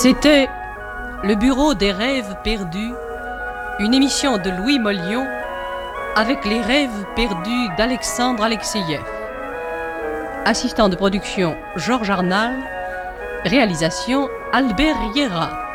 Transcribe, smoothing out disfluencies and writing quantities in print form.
C'était Le Bureau des rêves perdus, une émission de Louis Mollion avec les rêves perdus d'Alexandre Alexeïev. Assistant de production Georges Arnal, réalisation Albert Riera.